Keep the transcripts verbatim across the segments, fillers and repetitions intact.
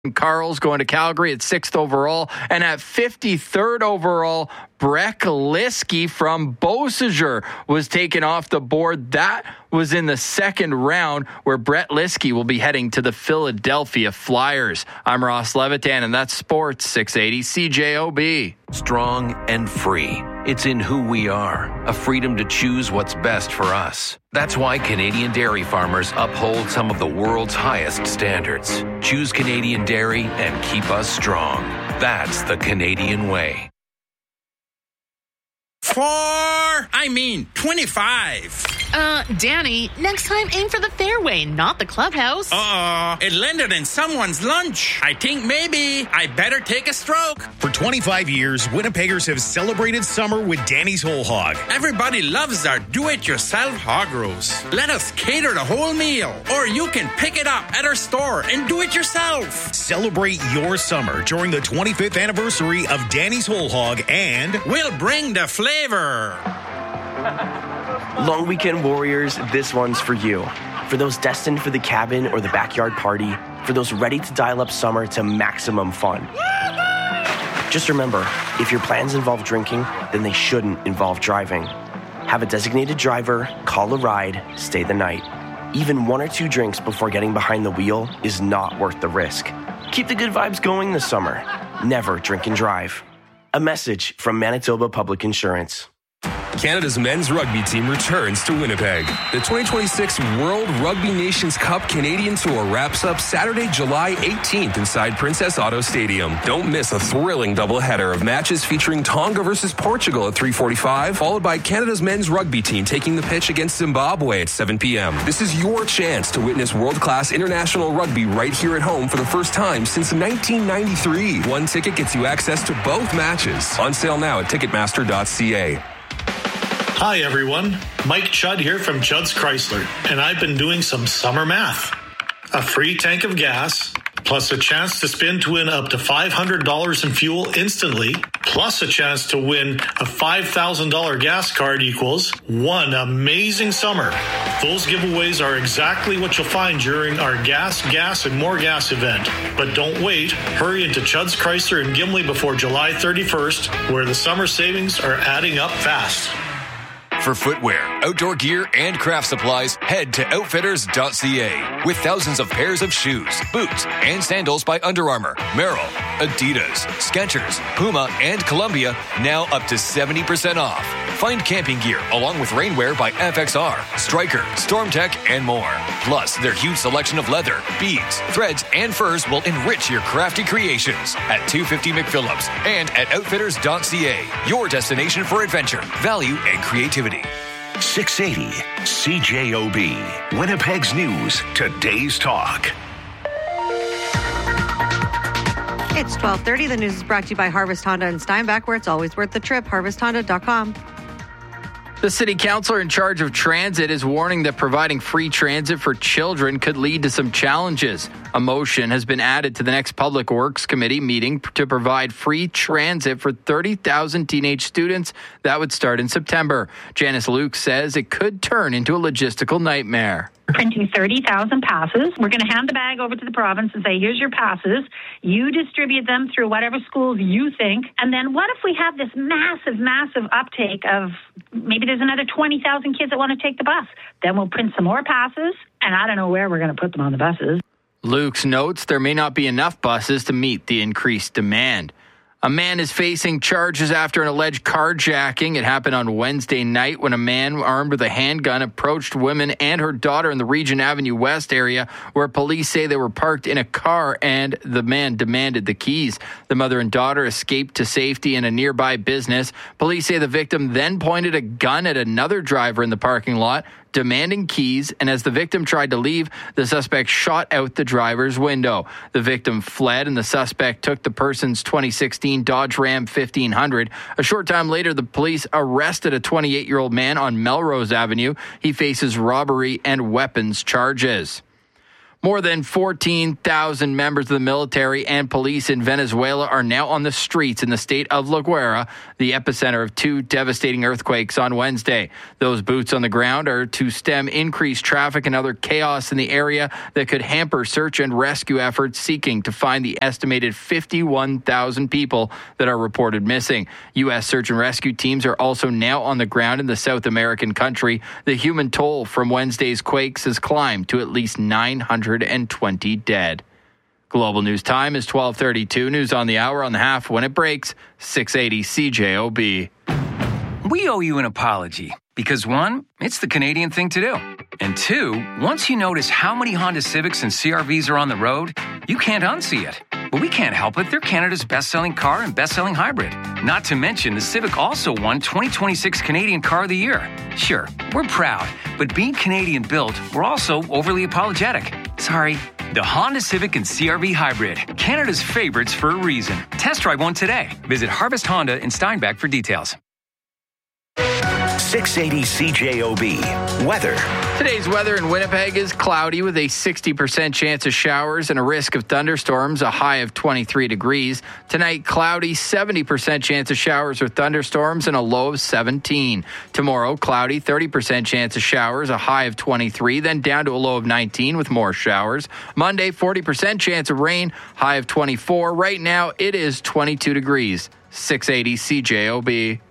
Carl's going to Calgary at sixth overall. And at fifty-third overall, Breck Liskey from Beausejour was taken off the board. That was in the second round, where Brett Liskey will be heading to the Philadelphia Flyers. I'm Ross Levitan, and that's Sports six eighty C J O B. Strong and free. It's in who we are, a freedom to choose what's best for us. That's why Canadian dairy farmers uphold some of the world's highest standards. Choose Canadian dairy and keep us strong. That's the Canadian way. Four, I mean twenty-five. Uh, Danny, next time aim for the fairway, not the clubhouse. Uh-oh, it landed in someone's lunch. I think maybe I better take a stroke. For twenty-five years, Winnipeggers have celebrated summer with Danny's Whole Hog. Everybody loves our do-it-yourself hog roast. Let us cater the whole meal, or you can pick it up at our store and do it yourself. Celebrate your summer during the twenty-fifth anniversary of Danny's Whole Hog, and we'll bring the flavor. Long weekend warriors, this one's for you. For those destined for the cabin or the backyard party, for those ready to dial up summer to maximum fun. Just remember, if your plans involve drinking, then they shouldn't involve driving. Have a designated driver, call a ride, stay the night. Even one or two drinks before getting behind the wheel is not worth the risk. Keep the good vibes going this summer. Never drink and drive. A message from Manitoba Public Insurance. Canada's men's rugby team returns to Winnipeg. The twenty twenty-six World Rugby Nations Cup Canadian Tour wraps up Saturday, July eighteenth inside Princess Auto Stadium. Don't miss a thrilling doubleheader of matches featuring Tonga versus Portugal at three forty-five, followed by Canada's men's rugby team taking the pitch against Zimbabwe at seven p.m. This is your chance to witness world-class international rugby right here at home for the first time since nineteen ninety-three. One ticket gets you access to both matches. On sale now at ticketmaster dot c a. Hi everyone, Mike Chudd here from Chudd's Chrysler, and I've been doing some summer math. A free tank of gas, plus a chance to spin to win up to five hundred dollars in fuel instantly, plus a chance to win a five thousand dollars gas card equals one amazing summer. Those giveaways are exactly what you'll find during our Gas, Gas, and More Gas event. But don't wait. Hurry into Chudd's Chrysler in Gimli before July thirty-first, where the summer savings are adding up fast. For footwear, outdoor gear, and craft supplies, head to outfitters dot c a. With thousands of pairs of shoes, boots, and sandals by Under Armour, Merrell, Adidas, Skechers, Puma, and Columbia, now up to seventy percent off. Find camping gear along with rainwear by F X R, Stryker, StormTech, and more. Plus, their huge selection of leather, beads, threads, and furs will enrich your crafty creations at two fifty McPhillips and at outfitters dot c a. Your destination for adventure, value, and creativity. six eighty C J O B, Winnipeg's News, today's talk. It's twelve thirty. The news is brought to you by Harvest Honda in Steinbach, where it's always worth the trip. harvest honda dot com. The city councilor in charge of transit is warning that providing free transit for children could lead to some challenges. A motion has been added to the next Public Works Committee meeting to provide free transit for thirty thousand teenage students. That would start in September. Janice Luke says it could turn into a logistical nightmare. Printing thirty thousand passes. We're going to hand the bag over to the province and say, here's your passes. You distribute them through whatever schools you think. And then what if we have this massive, massive uptake of maybe there's another twenty thousand kids that want to take the bus? Then we'll print some more passes, and I don't know where we're going to put them on the buses. Luke's notes there may not be enough buses to meet the increased demand. A man is facing charges after an alleged carjacking. It happened on Wednesday night when a man armed with a handgun approached women and her daughter in the Regent Avenue West area, where police say they were parked in a car and the man demanded the keys. The mother and daughter escaped to safety in a nearby business. Police say the victim then pointed a gun at another driver in the parking lot, demanding keys, and as the victim tried to leave, the suspect shot out the driver's window. The victim fled, and the suspect took the person's twenty sixteen Dodge Ram fifteen hundred. A short time later, the police arrested a twenty-eight-year-old man on Melrose Avenue. He faces robbery and weapons charges. More than fourteen thousand members of the military and police in Venezuela are now on the streets in the state of La Guaira, the epicenter of two devastating earthquakes on Wednesday. Those boots on the ground are to stem increased traffic and other chaos in the area that could hamper search and rescue efforts seeking to find the estimated fifty-one thousand people that are reported missing. U S search and rescue teams are also now on the ground in the South American country. The human toll from Wednesday's quakes has climbed to at least nine hundred twenty dead. Global News Time is twelve thirty-two. News on the hour on the half when it breaks. six eighty C J O B. We owe you an apology because, one, it's the Canadian thing to do. And two, once you notice how many Honda Civics and C R Vs are on the road, you can't unsee it. But we can't help it. They're Canada's best-selling car and best-selling hybrid. Not to mention, the Civic also won twenty twenty-six Canadian Car of the Year. Sure, we're proud, but being Canadian-built, we're also overly apologetic. Sorry. The Honda Civic and C R V Hybrid, Canada's favorites for a reason. Test drive one today. Visit Harvest Honda in Steinbach for details. six eighty C J O B. Weather. Today's weather in Winnipeg is cloudy with a sixty percent chance of showers and a risk of thunderstorms, a high of twenty-three degrees. Tonight, cloudy, seventy percent chance of showers or thunderstorms and a low of seventeen. Tomorrow, cloudy, thirty percent chance of showers, a high of twenty-three, then down to a low of nineteen with more showers. Monday, forty percent chance of rain, high of twenty-four. Right now, it is twenty-two degrees. six eighty C J O B.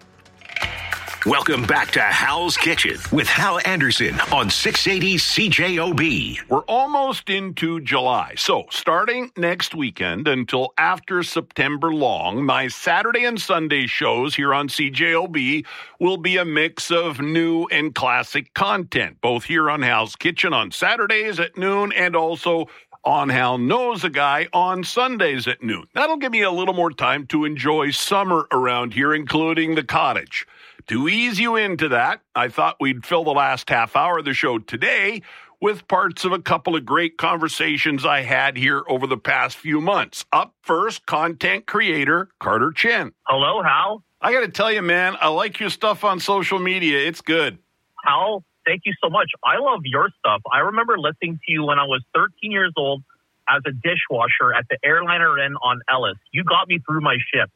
Welcome back to Hal's Kitchen with Hal Anderson on six eighty C J O B. We're almost into July, so starting next weekend until after September long, my Saturday and Sunday shows here on C J O B will be a mix of new and classic content, both here on Hal's Kitchen on Saturdays at noon and also on Hal Knows a Guy on Sundays at noon. That'll give me a little more time to enjoy summer around here, including the cottage. To ease you into that, I thought we'd fill the last half hour of the show today with parts of a couple of great conversations I had here over the past few months. Up first, content creator Carter Chen. Hello, Hal. I got to tell you, man, I like your stuff on social media. It's good. Hal, thank you so much. I love your stuff. I remember listening to you when I was thirteen years old as a dishwasher at the Airliner Inn on Ellis. You got me through my shift.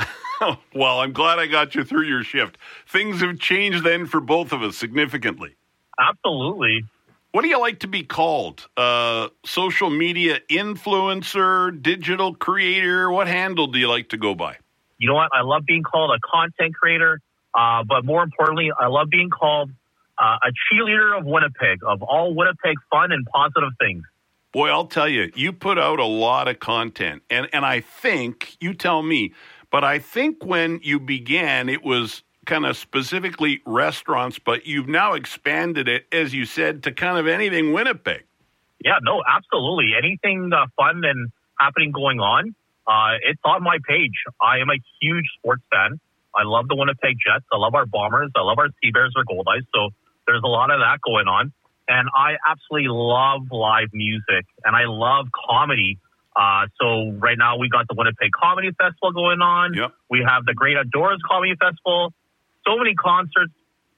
Well, I'm glad I got you through your shift. Things have changed then for both of us significantly. Absolutely. What do you like to be called? Uh, social media influencer, digital creator? What handle do you like to go by? You know what? I love being called a content creator, uh, but more importantly, I love being called uh, a cheerleader of Winnipeg, of all Winnipeg fun and positive things. Boy, I'll tell you, you put out a lot of content, and, and I think, you tell me, but I think when you began, it was kind of specifically restaurants, but you've now expanded it, as you said, to kind of anything Winnipeg. Yeah, no, absolutely. Anything uh, fun and happening going on, uh, it's on my page. I am a huge sports fan. I love the Winnipeg Jets. I love our Bombers. I love our Sea Bears or Gold Eyes. So there's a lot of that going on. And I absolutely love live music, and I love comedy. Uh, so right now we got the Winnipeg Comedy Festival going on. Yep. We have the Great Outdoors Comedy Festival. So many concerts.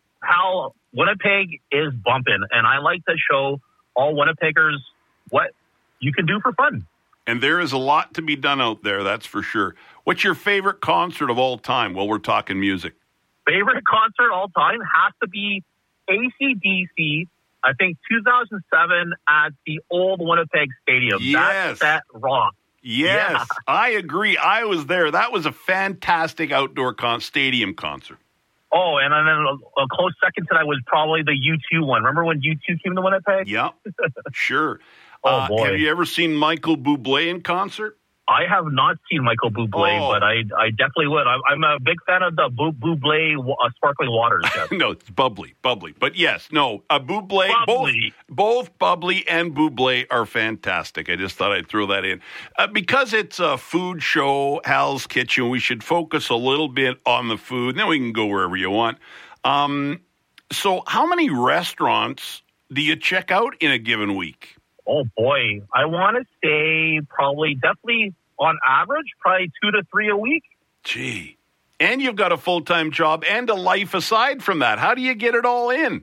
How Winnipeg is bumping, and I like to show all Winnipeggers what you can do for fun. And there is a lot to be done out there, that's for sure. What's your favorite concert of all time? Well, we're talking music. Favorite concert all time has to be A C D C. I think two thousand seven at the old Winnipeg Stadium. Yes. That's that rock. Yes, Yeah. I agree. I was there. That was a fantastic outdoor con- stadium concert. Oh, and then a, a close second to that was probably the U two one. Remember when U two came to Winnipeg? Yeah, sure. Oh, uh, boy. Have you ever seen Michael Bublé in concert? I have not seen Michael Bublé, Oh. but I I definitely would. I'm, I'm a big fan of the Bu- Bublé uh, sparkling waters. Yes. No, it's bubbly, bubbly. But yes, no, a Bublé, Bubbly. both both bubbly and Bublé are fantastic. I just thought I'd throw that in. Uh, because it's a food show, Hal's Kitchen, we should focus a little bit on the food. Then we can go wherever you want. Um, so how many restaurants do you check out in a given week? Oh, boy. I want to say probably, definitely on average, probably two to three a week. Gee. And you've got a full-time job and a life aside from that. How do you get it all in?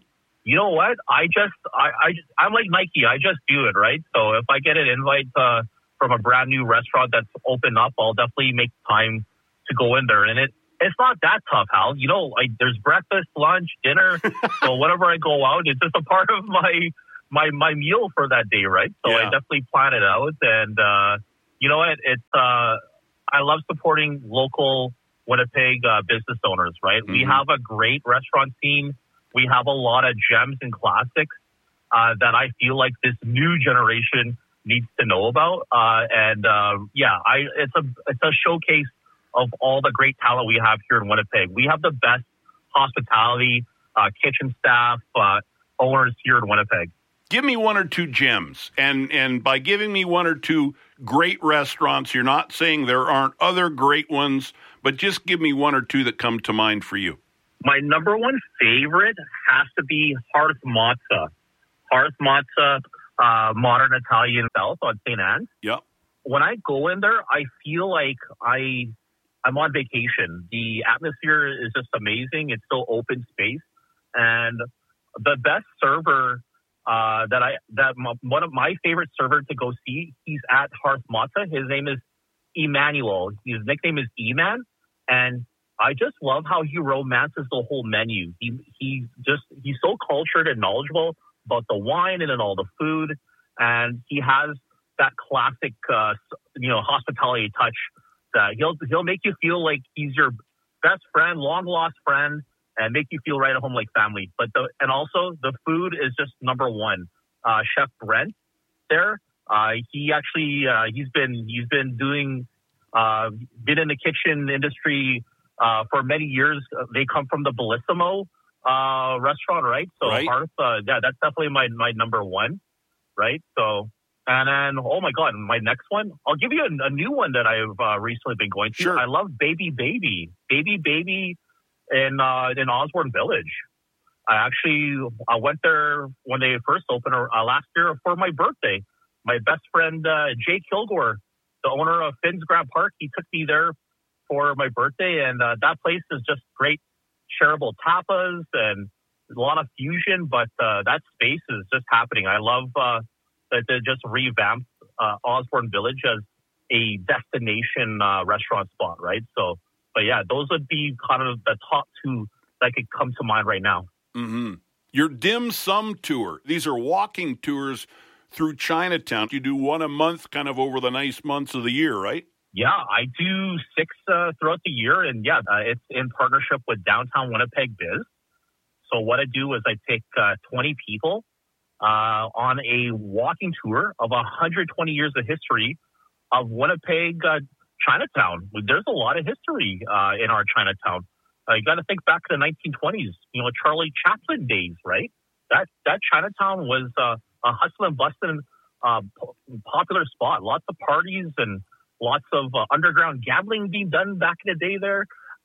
You know what? I just, I, I just, I'm like Nike. I just do it, right? So if I get an invite uh, from a brand new restaurant that's opened up, I'll definitely make time to go in there. And it, it's not that tough, Hal. You know, I, there's breakfast, lunch, dinner. So whenever I go out, it's just a part of my my my meal for that day, right? So Yeah. I definitely plan it out. And uh, you know what? It's uh, I love supporting local Winnipeg uh, business owners, right? Mm-hmm. We have a great restaurant scene. We have a lot of gems and classics uh, that I feel like this new generation needs to know about. Uh, and uh, yeah, I it's a it's a showcase of all the great talent we have here in Winnipeg. We have the best hospitality, uh, kitchen staff, uh, owners here in Winnipeg. Give me one or two gems. And and by giving me one or two great restaurants, you're not saying there aren't other great ones, but just give me one or two that come to mind for you. My number one favorite has to be Hearth Matza. Hearth Matza, uh, modern Italian South on Saint Anne's. Yep. When I go in there, I feel like I, I'm on vacation. The atmosphere is just amazing. It's so open space. And the best server uh, that I, that m- one of my favorite server to go see, he's at Hearth Matza. His name is Emmanuel. His nickname is E-Man. And I just love how he romances the whole menu. He he just he's so cultured and knowledgeable about the wine and then all the food, and he has that classic uh, you know hospitality touch that he'll he'll make you feel like he's your best friend, long lost friend, and make you feel right at home like family. But the and also the food is just number one. Uh, Chef Brent there, uh, he actually uh, he's been he's been doing uh, been in the kitchen industry. Uh, for many years, uh, they come from the Bellissimo uh, restaurant, right? So Right. Hearth, uh, yeah, that's definitely my, my number one, right? So, and then, oh my God, my next one, I'll give you a, a new one that I've uh, recently been going to. Sure. I love Baby Baby. Baby Baby in uh, in Osborne Village. I actually I went there when they first opened uh, last year for my birthday. My best friend, uh, Jay Kilgore, the owner of Finn's Grant Park, he took me there for my birthday, and uh, that place is just great, shareable tapas and a lot of fusion, but uh, that space is just happening. I love uh, that they just revamped uh, Osborne Village as a destination uh, restaurant spot, right? So, but yeah, those would be kind of the top two that could come to mind right now. Mm-hmm. Your dim sum tour, these are walking tours through Chinatown. You do one a month kind of over the nice months of the year, right? Yeah, I do six uh, throughout the year, and yeah, uh, it's in partnership with Downtown Winnipeg Biz. So what I do is I take uh, twenty people uh, on a walking tour of one hundred twenty years of history of Winnipeg uh, Chinatown. There's a lot of history uh, in our Chinatown. Uh, you got to think back to the nineteen twenties, you know, Charlie Chaplin days, right? That that Chinatown was uh, a hustle and bustle uh, popular spot. Lots of parties and lots of uh, underground gambling being done back in the day there.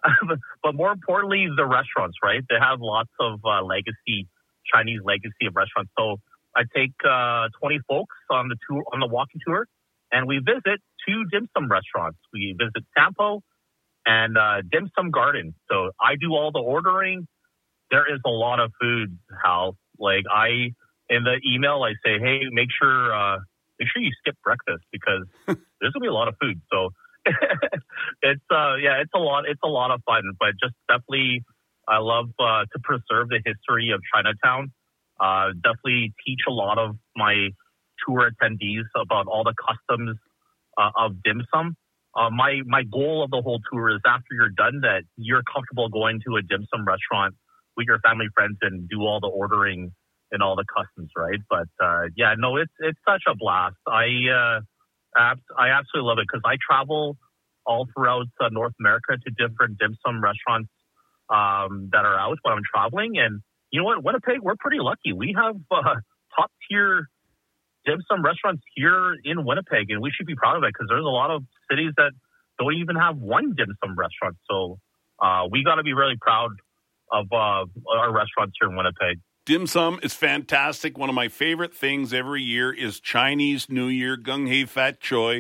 But more importantly, the restaurants, right? They have lots of uh, legacy, Chinese legacy of restaurants. So I take uh, twenty folks on the tour, on the walking tour, and we visit two dim sum restaurants. We visit Sampo and uh, Dim Sum Garden. So I do all the ordering. There is a lot of food, Hal. Like I, in the email, I say, hey, make sure... Uh, Make sure you skip breakfast because there's gonna be a lot of food. So it's uh yeah, it's a lot. It's a lot of fun. But just definitely, I love uh, to preserve the history of Chinatown. Uh, definitely teach a lot of my tour attendees about all the customs uh, of dim sum. Uh, my my goal of the whole tour is after you're done that you're comfortable going to a dim sum restaurant with your family friends and do all the ordering and all the customs, right? But uh, yeah, no, it's it's such a blast. I uh, I absolutely love it because I travel all throughout uh, North America to different dim sum restaurants um, that are out when I'm traveling. And you know what, Winnipeg, we're pretty lucky. We have uh, top tier dim sum restaurants here in Winnipeg, and we should be proud of it because there's a lot of cities that don't even have one dim sum restaurant. So uh, we got to be really proud of uh, our restaurants here in Winnipeg. Dim sum is fantastic. One of my favorite things every year is Chinese New Year, Gung Hei Fat Choi.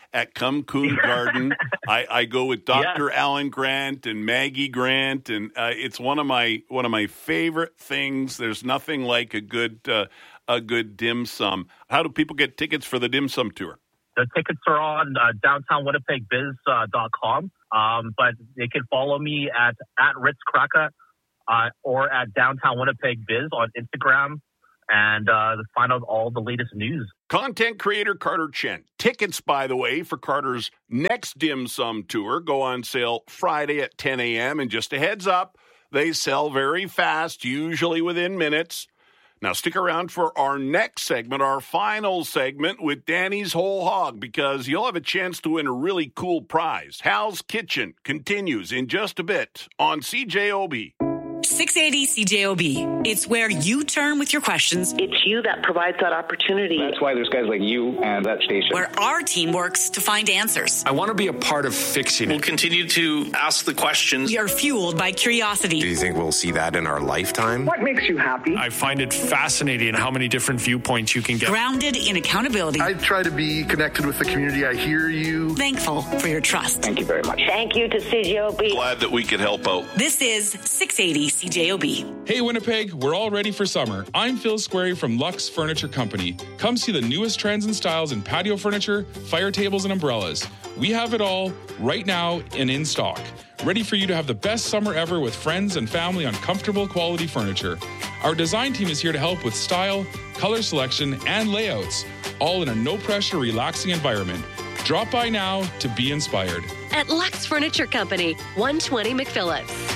at Kumkoon Garden. I, I go with Doctor Yeah. Alan Grant and Maggie Grant, and uh, it's one of my one of my favorite things. There's nothing like a good uh, a good dim sum. How do people get tickets for the dim sum tour? The tickets are on uh, downtown winnipeg biz dot com, um, but they can follow me at, at Ritz Kraka uh, or at Downtown Winnipeg Biz on Instagram and uh, find out all the latest news. Content creator Carter Chen. Tickets, by the way, for Carter's next dim sum tour go on sale Friday at ten a.m. And just a heads up, they sell very fast, usually within minutes. Now, stick around for our next segment, our final segment with Danny's Whole Hog, because you'll have a chance to win a really cool prize. Hal's Kitchen continues in just a bit on C J O B. six eighty C J O B. It's where you turn with your questions. It's you that provides that opportunity. That's why there's guys like you and that station. Where our team works to find answers. I want to be a part of fixing it. We'll continue to ask the questions. We are fueled by curiosity. Do you think we'll see that in our lifetime? What makes you happy? I find it fascinating how many different viewpoints you can get. Grounded in accountability. I try to be connected with the community. I hear you. Thankful for your trust. Thank you very much. Thank you to C J O B. Glad that we could help out. This is six eighty C J O B. Hey Winnipeg, we're all ready for summer. I'm Phil Squarey from Lux Furniture Company. Come see the newest trends and styles in patio furniture, fire tables, and umbrellas. We have it all right now and in stock. Ready for you to have the best summer ever with friends and family on comfortable quality furniture. Our design team is here to help with style, color selection, and layouts, all in a no-pressure, relaxing environment. Drop by now to be inspired. At Lux Furniture Company, one twenty McPhillips.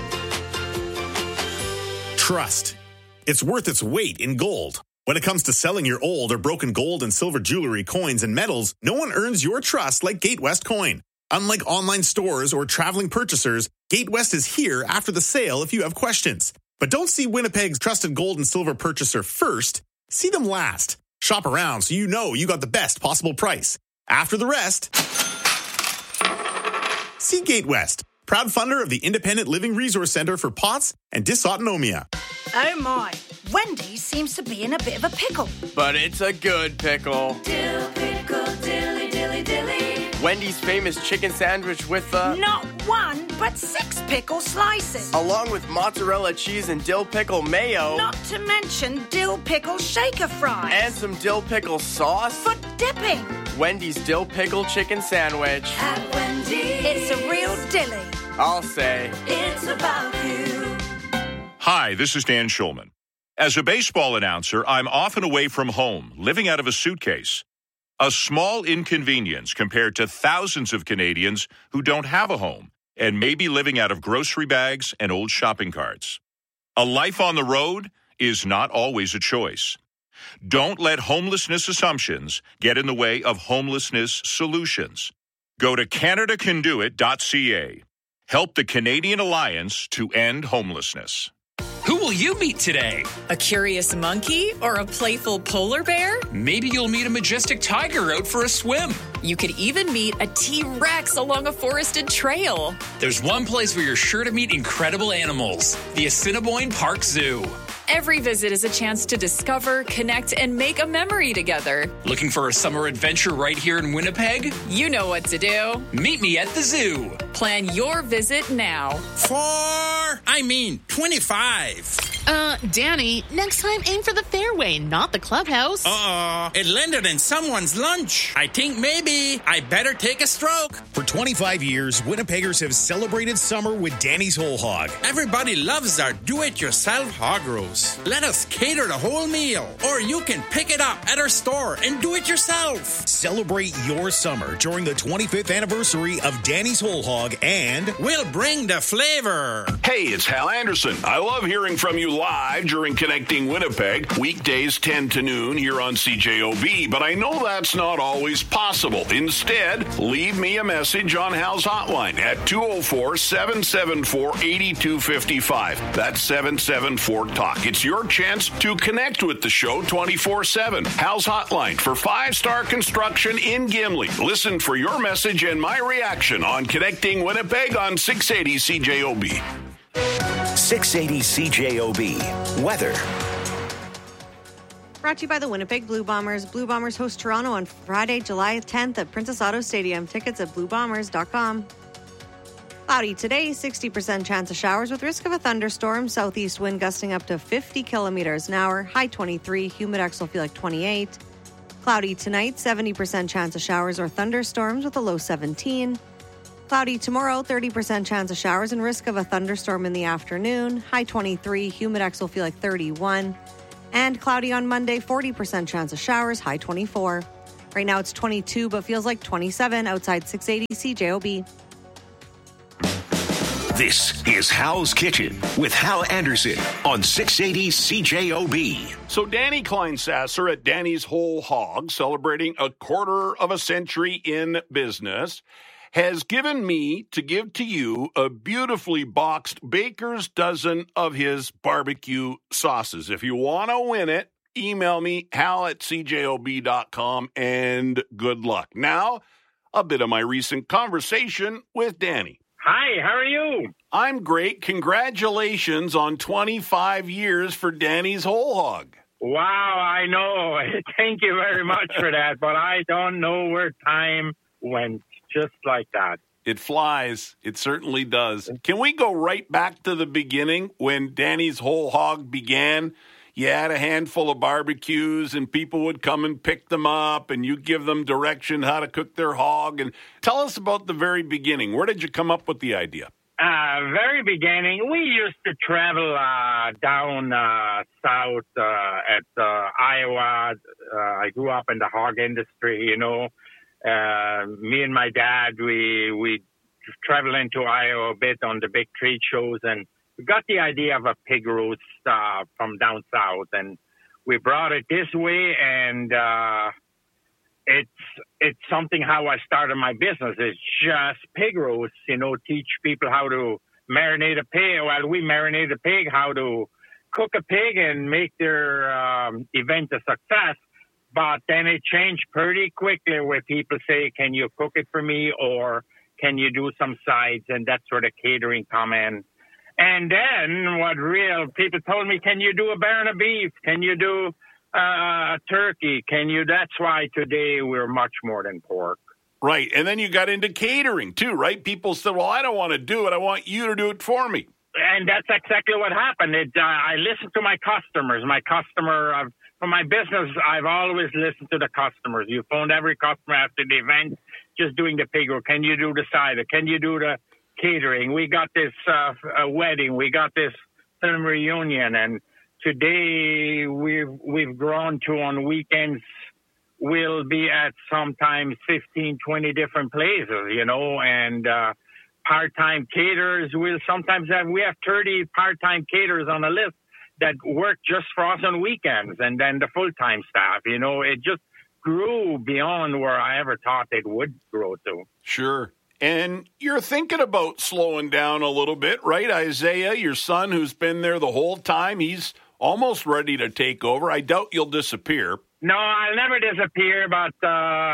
Trust. It's worth its weight in gold. When it comes to selling your old or broken gold and silver jewelry, coins, and metals, no one earns your trust like Gatewest Coin. Unlike online stores or traveling purchasers, Gatewest is here after the sale if you have questions. But don't see Winnipeg's trusted gold and silver purchaser first. See them last. Shop around so you know you got the best possible price. After the rest, see Gatewest, proud funder of the Independent Living Resource Center for P O T S and Dysautonomia. Oh my, Wendy's seems to be in a bit of a pickle. But it's a good pickle. Dill pickle, dilly, dilly, dilly. Wendy's famous chicken sandwich with the... Not one, but six pickle slices. Along with mozzarella cheese and dill pickle mayo. Not to mention dill pickle shaker fries. And some dill pickle sauce. For dipping. Wendy's dill pickle chicken sandwich. At Wendy's, it's a real dilly. I'll say. It's about you. Hi, this is Dan Schulman. As a baseball announcer, I'm often away from home, living out of a suitcase. A small inconvenience compared to thousands of Canadians who don't have a home and may be living out of grocery bags and old shopping carts. A life on the road is not always a choice. Don't let homelessness assumptions get in the way of homelessness solutions. Go to Canada Can Do It dot C A. Help the Canadian Alliance to End Homelessness. Who will you meet today? A curious monkey or a playful polar bear? Maybe you'll meet a majestic tiger out for a swim. You could even meet a T-Rex along a forested trail. There's one place where you're sure to meet incredible animals, the Assiniboine Park Zoo. Every visit is a chance to discover, connect, and make a memory together. Looking for a summer adventure right here in Winnipeg? You know what to do. Meet me at the zoo. Plan your visit now. Four, I mean twenty-five. Uh, Danny, next time aim for the fairway, not the clubhouse. Uh-oh, it landed in someone's lunch. I think maybe I better take a stroke. For twenty-five years, Winnipeggers have celebrated summer with Danny's Whole Hog. Everybody loves our do-it-yourself hog roast. Let us cater the whole meal, or you can pick it up at our store and do it yourself. Celebrate your summer during the twenty-fifth anniversary of Danny's Whole Hog, and we'll bring the flavor. Hey, it's Hal Anderson. I love hearing from you live during Connecting Winnipeg, weekdays ten to noon here on C J O B, but I know that's not always possible. Instead, leave me a message on Hal's hotline at two oh four, seven seven four, eight two five five. That's seven seven four talk. It's your chance to connect with the show twenty-four seven. Hal's hotline for five-star construction in Gimli. Listen for your message and my reaction on Connecting Winnipeg on six eighty C J O B. six eighty C J O B. Weather. Brought to you by the Winnipeg Blue Bombers. Blue Bombers host Toronto on Friday, July tenth at Princess Auto Stadium. Tickets at blue bombers dot com. Cloudy today, sixty percent chance of showers with risk of a thunderstorm. Southeast wind gusting up to fifty kilometers an hour. High twenty-three. Humidex will feel like twenty-eight. Cloudy tonight, seventy percent chance of showers or thunderstorms with a low seventeen. Cloudy tomorrow, thirty percent chance of showers and risk of a thunderstorm in the afternoon. High twenty-three. Humidex will feel like thirty-one. And cloudy on Monday, forty percent chance of showers. High twenty-four. Right now it's twenty-two, but feels like twenty-seven outside six eighty C J O B. This is Hal's Kitchen with Hal Anderson on six eighty C J O B. So Danny Kleinsasser at Danny's Whole Hog, celebrating a quarter of a century in business, has given me to give to you a beautifully boxed baker's dozen of his barbecue sauces. If you want to win it, email me, hal at c j o b dot com, and good luck. Now, a bit of my recent conversation with Danny. Hi, how are you? I'm great. Congratulations on twenty-five years for Danny's Whole Hog. Wow, I know. Thank you very much for that, but I don't know where time went. Just like that. It flies. It certainly does. Can we go right back to the beginning when Danny's Whole Hog began? You had a handful of barbecues and people would come and pick them up and you give them direction how to cook their hog. And tell us about the very beginning. Where did you come up with the idea? Uh, very beginning, we used to travel uh, down uh, south uh, at uh, Iowa. Uh, I grew up in the hog industry, you know. Uh, me and my dad, we we travel into Iowa a bit on the big trade shows, and we got the idea of a pig roast uh, from down south, and we brought it this way, and uh, it's it's something how I started my business. It's just pig roasts, you know, teach people how to marinate a pig. Well, we marinate a pig, how to cook a pig and make their um, event a success. But then it changed pretty quickly where people say, can you cook it for me or can you do some sides? And that's where the catering come in. And then what real people told me, can you do a baron of beef? Can you do uh, turkey? Can you? That's why today we're much more than pork. Right. And then you got into catering too, right? People said, well, I don't want to do it. I want you to do it for me. And that's exactly what happened. It, uh, I listened to my customers. My customer, uh, for my business, I've always listened to the customers. You phoned every customer after the event, just doing the pig roast. Can you do the cider? Can you do the catering? We got this uh, a wedding. We got this film reunion. And today we've, we've grown to on weekends, we'll be at sometimes fifteen, twenty different places, you know, and uh, part-time caterers. We'll sometimes have, we have thirty part-time caterers on the list that work just for us on weekends, and then the full-time staff. You know, it just grew beyond where I ever thought it would grow to. Sure. And you're thinking about slowing down a little bit, right? Isaiah, your son, who's been there the whole time, he's almost ready to take over. I doubt you'll disappear. No, I'll never disappear, but uh,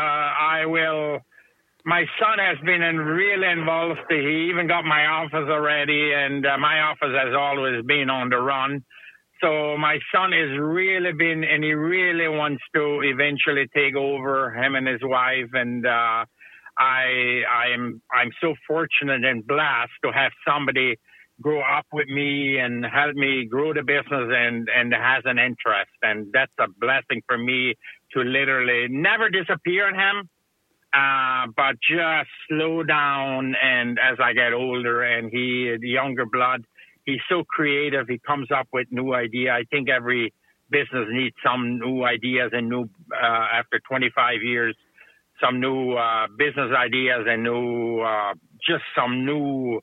I will. My son has been in really involved. He even got my office already, and uh, my office has always been on the run. So my son has really been, and he really wants to eventually take over, him and his wife. And uh, I, I'm, I'm so fortunate and blessed to have somebody grow up with me and help me grow the business and, and has an interest. And that's a blessing for me to literally never disappear on him, uh, but just slow down. And as I get older and he, the younger blood, he's so creative. He comes up with new ideas. I think every business needs some new ideas and new, uh, after twenty-five years, some new uh, business ideas and new, uh, just some new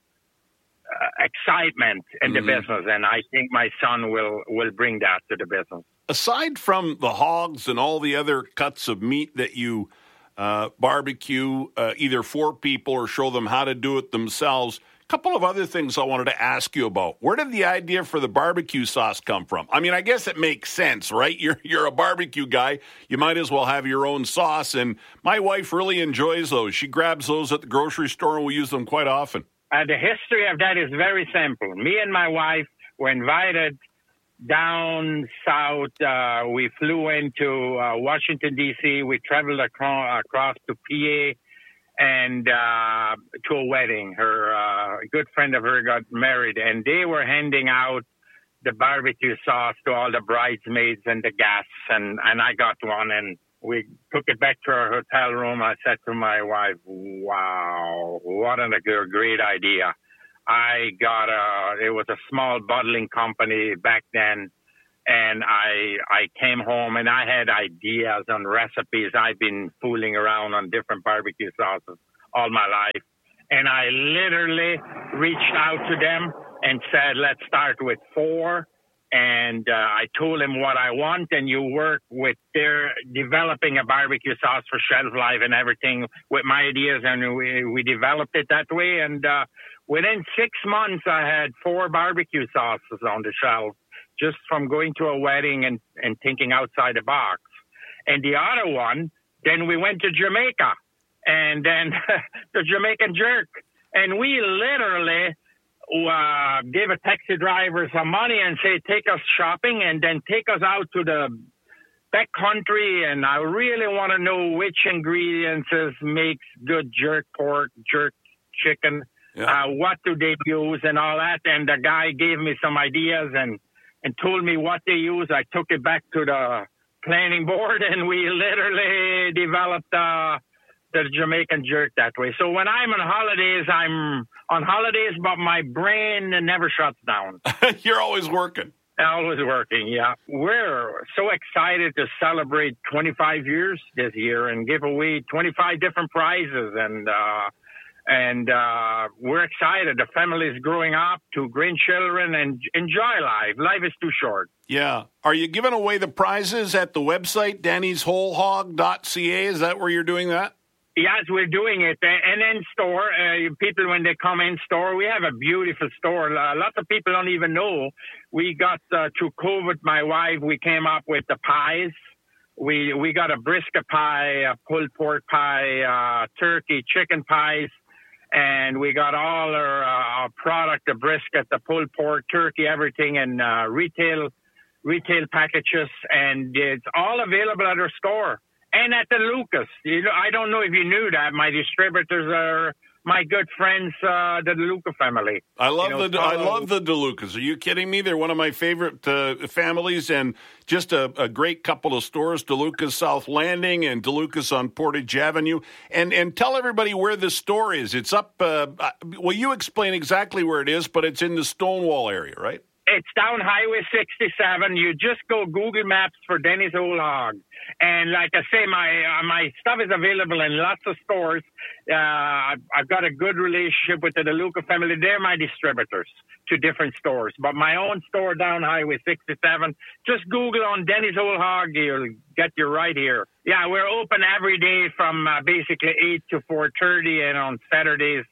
uh, excitement in mm-hmm. the business. And I think my son will, will bring that to the business. Aside from the hogs and all the other cuts of meat that you uh, barbecue, uh, either for people or show them how to do it themselves, couple of other things I wanted to ask you about. Where did the idea for the barbecue sauce come from? I mean, I guess it makes sense, right? You're you're a barbecue guy. You might as well have your own sauce. And my wife really enjoys those. She grabs those at the grocery store, and we use them quite often. Uh, the history of that is very simple. Me and my wife were invited down south. Uh, we flew into uh, Washington, D C. We traveled across, across to P A and uh, to a wedding. Her uh, a good friend of her got married, and they were handing out the barbecue sauce to all the bridesmaids and the guests, and, and I got one, and we took it back to our hotel room. I said to my wife, wow, what a great idea. I got a, it was a small bottling company back then, and I I came home and I had ideas on recipes. I've been fooling around on different barbecue sauces all my life, and I literally reached out to them and said, let's start with four. And uh, I told them what I want, and you work with their developing a barbecue sauce for shelf life and everything with my ideas, and we, we developed it that way. And uh, within six months, I had four barbecue sauces on the shelf just from going to a wedding and, and thinking outside the box. And the other one, then we went to Jamaica, and then the Jamaican jerk. And we literally uh, gave a taxi driver some money and say, take us shopping and then take us out to the back country. And I really want to know which ingredients makes good jerk pork, jerk chicken. Yeah. Uh, what do they use and all that. And the guy gave me some ideas and, and told me what they use. I took it back to the planning board, and we literally developed uh, the Jamaican jerk that way. So when I'm on holidays, I'm on holidays, but my brain never shuts down. You're always working. Always working, yeah. We're so excited to celebrate twenty-five years this year and give away twenty-five different prizes. And uh, and uh, we're excited. The family is growing up to grandchildren and enjoy life. Life is too short. Yeah. Are you giving away the prizes at the website, Danny's Whole Hog dot C A? Is that where you're doing that? Yes, we're doing it. And in store, uh, people, when they come in store, we have a beautiful store. Uh, lots of people don't even know. We got, uh, through COVID, my wife, we came up with the pies. We we got a brisket pie, a pulled pork pie, uh, turkey, chicken pies. And we got all our, uh, our product, the brisket, the pulled pork, turkey, everything in uh, retail retail packages. And it's all available at our store. And at the Lucas. You know, I don't know if you knew that. My distributors are my good friends, uh, the DeLuca family. I love you know, the I love the DeLucas. Are you kidding me? They're one of my favorite uh, families, and just a, a great couple of stores, DeLucas South Landing and DeLucas on Portage Avenue. And and tell everybody where the store is. It's up, uh, well, you explain exactly where it is, but it's in the Stonewall area, right? It's down Highway sixty-seven. You just go Google Maps for Denny's Whole Hog. And like I say, my uh, my stuff is available in lots of stores. Uh, I've, I've got a good relationship with the DeLuca family. They're my distributors to different stores. But my own store down Highway sixty-seven, just Google on Denny's Whole Hog. You'll get you right here. Yeah, we're open every day from uh, basically eight to four thirty, and on Saturdays,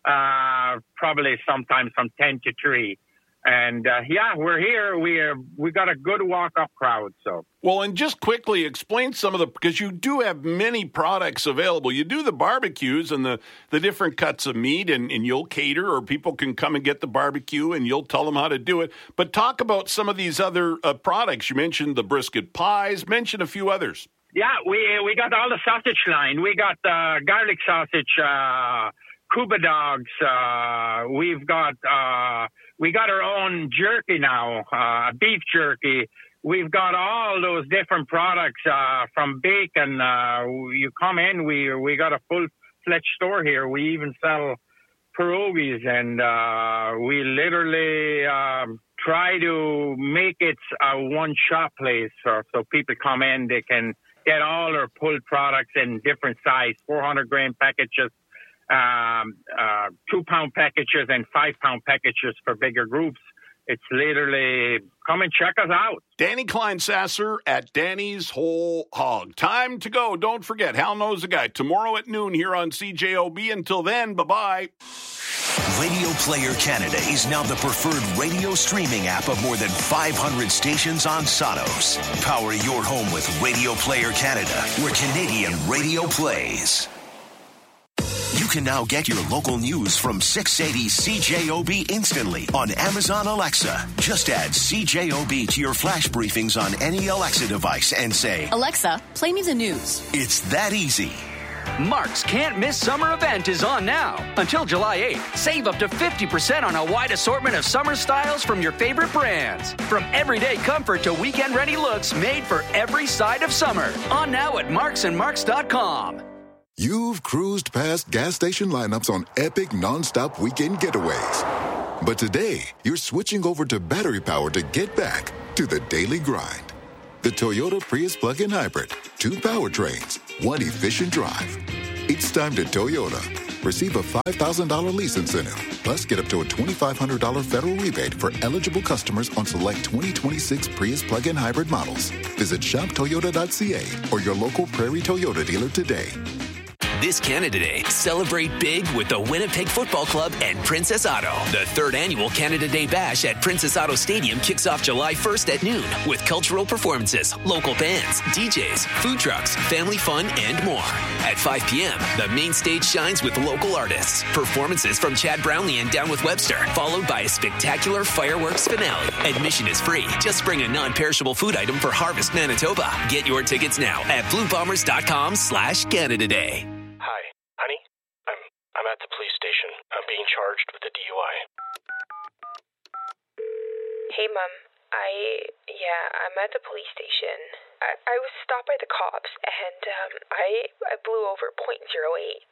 uh, probably sometimes from ten to three. And, uh, yeah, we're here. We are, we got a good walk-up crowd, so. Well, and just quickly explain some of the, because you do have many products available. You do the barbecues and the, the different cuts of meat, and, and you'll cater, or people can come and get the barbecue, and you'll tell them how to do it. But talk about some of these other uh, products. You mentioned the brisket pies. Mention a few others. Yeah, we we got all the sausage line. We got uh, garlic sausage, uh, Cuba dogs. Uh, we've got... Uh, We got our own jerky now, uh, beef jerky. We've got all those different products uh, from bacon. Uh, you come in, we we got a full-fledged store here. We even sell pierogies, and uh, we literally um, try to make it a one-shop place. So, so people come in, they can get all our pulled products in different size, four hundred gram packages. Um, uh, two pound packages and five pound packages for bigger groups. It's literally, come and check us out. Danny Kleinsasser at Danny's Whole Hog. Time to go. Don't forget, Hal Knows a Guy tomorrow at noon here on C J O B. Until then, bye-bye. Radio Player Canada is now the preferred radio streaming app of more than five hundred stations on Sonos. Power your home with Radio Player Canada, where Canadian radio plays. You can now get your local news from six eighty C J O B instantly on Amazon Alexa. Just add C J O B to your flash briefings on any Alexa device and say, Alexa, play me the news. It's that easy. Mark's Can't Miss Summer event is on now. Until July eighth, save up to fifty percent on a wide assortment of summer styles from your favorite brands. From everyday comfort to weekend-ready looks made for every side of summer. On now at marks and marks dot com. You've cruised past gas station lineups on epic nonstop weekend getaways. But today, you're switching over to battery power to get back to the daily grind. The Toyota Prius plug-in hybrid. Two powertrains, one efficient drive. It's time to Toyota. Receive a five thousand dollars lease incentive. Plus, get up to a twenty-five hundred dollars federal rebate for eligible customers on select twenty twenty-six Prius plug-in hybrid models. Visit shop toyota dot c a or your local Prairie Toyota dealer today. This Canada Day, celebrate big with the Winnipeg Football Club and Princess Auto. The third annual Canada Day Bash at Princess Auto Stadium kicks off July first at noon with cultural performances, local bands, D Js, food trucks, family fun, and more. At five p.m., the main stage shines with local artists. Performances from Chad Brownlee and Down with Webster, followed by a spectacular fireworks finale. Admission is free. Just bring a non-perishable food item for Harvest Manitoba. Get your tickets now at blue bombers dot com slash Canada Day. Hi, honey. I'm I'm at the police station. I'm being charged with a D U I. Hey, Mom. I, yeah, I'm at the police station. I, I was stopped by the cops, and um, I I blew over point zero eight.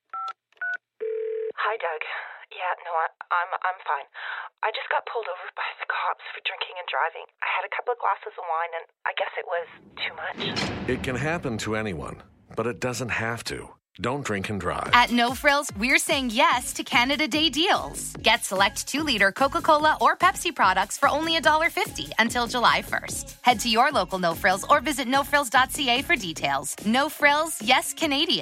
Hi, Doug. Yeah, no, I, I'm I'm fine. I just got pulled over by the cops for drinking and driving. I had a couple of glasses of wine, and I guess it was too much. It can happen to anyone, but it doesn't have to. Don't drink and drive. At No Frills, we're saying yes to Canada Day deals. Get select two-liter Coca-Cola or Pepsi products for only one dollar fifty until July first. Head to your local No Frills or visit no frills dot c a for details. No Frills, yes Canadian.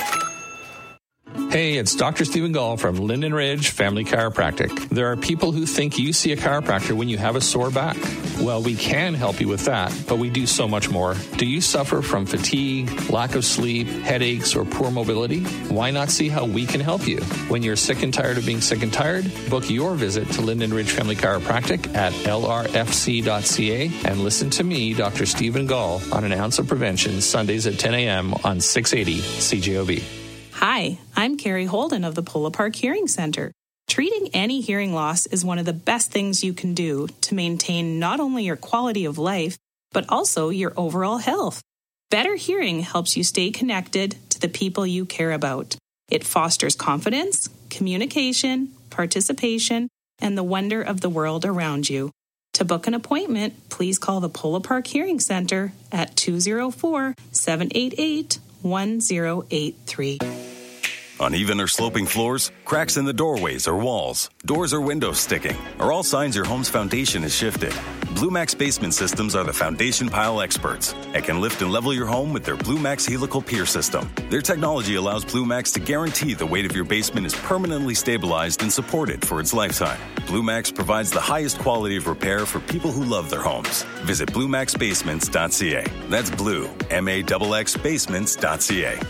Hey, it's Doctor Stephen Gall from Linden Ridge Family Chiropractic. There are people who think you see a chiropractor when you have a sore back. Well, we can help you with that, but we do so much more. Do you suffer from fatigue, lack of sleep, headaches, or poor mobility? Why not see how we can help you? When you're sick and tired of being sick and tired, book your visit to Linden Ridge Family Chiropractic at l r f c dot c a and listen to me, Doctor Stephen Gall, on An Ounce of Prevention, Sundays at ten a.m. on six eighty C J O B. Hi, I'm Carrie Holden of the Polo Park Hearing Center. Treating any hearing loss is one of the best things you can do to maintain not only your quality of life, but also your overall health. Better hearing helps you stay connected to the people you care about. It fosters confidence, communication, participation, and the wonder of the world around you. To book an appointment, please call the Polo Park Hearing Center at two oh four, seven eight eight, one oh eight three. Uneven or sloping floors, cracks in the doorways or walls, doors or windows sticking, are all signs your home's foundation is shifted. Blue Max Basement Systems are the foundation pile experts and can lift and level your home with their Blue Max Helical Pier System. Their technology allows Blue Max to guarantee the weight of your basement is permanently stabilized and supported for its lifetime. Blue Max provides the highest quality of repair for people who love their homes. Visit blue max basements dot c a. That's blue, M A X X basements dot c a.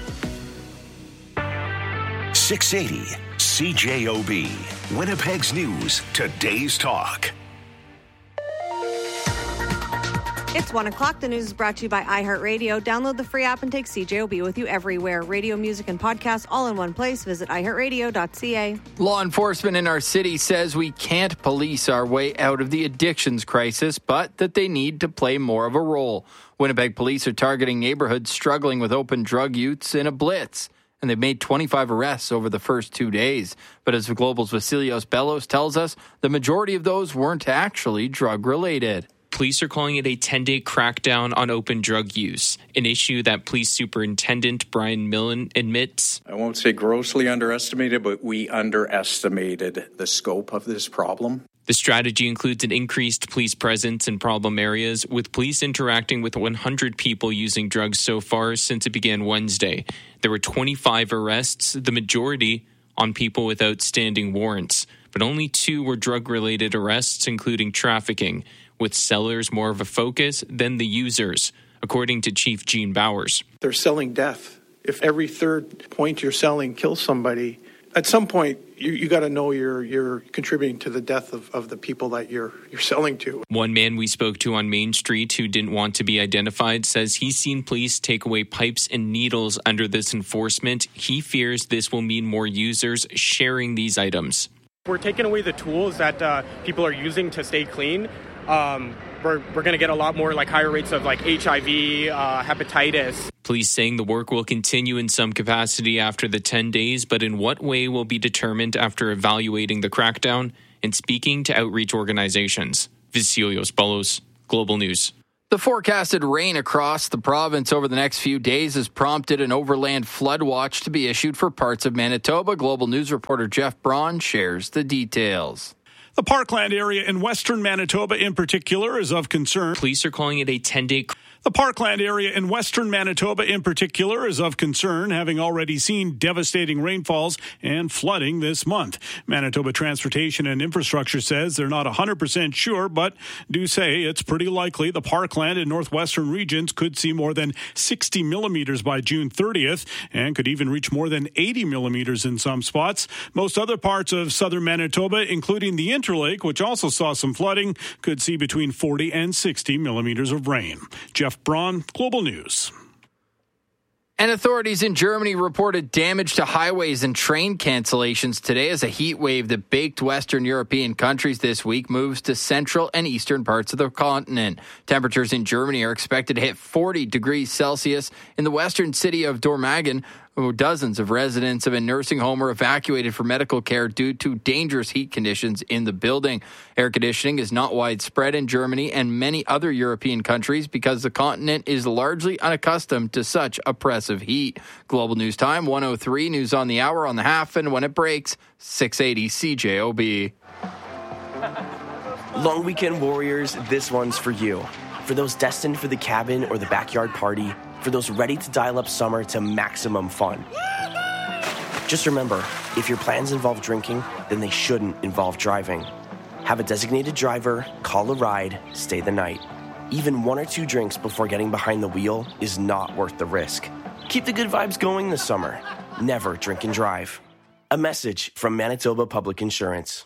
six eighty C J O B, Winnipeg's News, Today's Talk. It's one o'clock. The news is brought to you by iHeartRadio. Download the free app and take C J O B with you everywhere. Radio, music, and podcasts all in one place. Visit i heart radio dot c a. Law enforcement in our city says we can't police our way out of the addictions crisis, but that they need to play more of a role. Winnipeg police are targeting neighborhoods struggling with open drug use in a blitz, and they've made twenty-five arrests over the first two days. But as the Global's Vasilios Bellos tells us, the majority of those weren't actually drug-related. Police are calling it a ten-day crackdown on open drug use, an issue that Police Superintendent Brian Millen admits. I won't say grossly underestimated, but we underestimated the scope of this problem. The strategy includes an increased police presence in problem areas, with police interacting with one hundred people using drugs so far since it began Wednesday. There were twenty-five arrests, the majority on people with outstanding warrants, but only two were drug-related arrests, including trafficking, with sellers more of a focus than the users, according to Chief Gene Bowers. They're selling death If every third point you're selling kills somebody, at some point you, you got to know you're you're contributing to the death of, of the people that you're you're selling to. One man we spoke to on Main Street who didn't want to be identified says he's seen police take away pipes and needles under this enforcement. He fears this will mean more users sharing these items. We're taking away the tools that uh, people are using to stay clean. Um, we're we're going to get a lot more like higher rates of like H I V, uh, hepatitis. Police saying the work will continue in some capacity after the ten days, but in what way will be determined after evaluating the crackdown and speaking to outreach organizations. Vasilios Ballos, Global News. The forecasted rain across the province over the next few days has prompted an overland flood watch to be issued for parts of Manitoba. Global News reporter Jeff Braun shares the details. The Parkland area in western Manitoba in particular is of concern. Police are calling it a ten-day... The Parkland area in western Manitoba in particular is of concern, having already seen devastating rainfalls and flooding this month. Manitoba Transportation and Infrastructure says they're not one hundred percent sure, but do say it's pretty likely the Parkland and northwestern regions could see more than sixty millimeters by June thirtieth and could even reach more than eighty millimeters in some spots. Most other parts of southern Manitoba, including the Interlake, which also saw some flooding, could see between forty and sixty millimeters of rain. Jeff Braun, Global News. And authorities in Germany reported damage to highways and train cancellations today as a heat wave that baked Western European countries this week moves to central and eastern parts of the continent. Temperatures in Germany are expected to hit forty degrees Celsius. In the western city of Dormagen, dozens of residents of a nursing home were evacuated for medical care due to dangerous heat conditions in the building. Air conditioning is not widespread in Germany and many other European countries because the continent is largely unaccustomed to such oppressive heat. Global News Time, one oh three, news on the hour, on the half, and when it breaks, six eighty C J O B. Long weekend warriors, this one's for you. For those destined for the cabin or the backyard party, for those ready to dial up summer to maximum fun. Just remember, if your plans involve drinking, then they shouldn't involve driving. Have a designated driver, call a ride, stay the night. Even one or two drinks before getting behind the wheel is not worth the risk. Keep the good vibes going this summer. Never drink and drive. A message from Manitoba Public Insurance.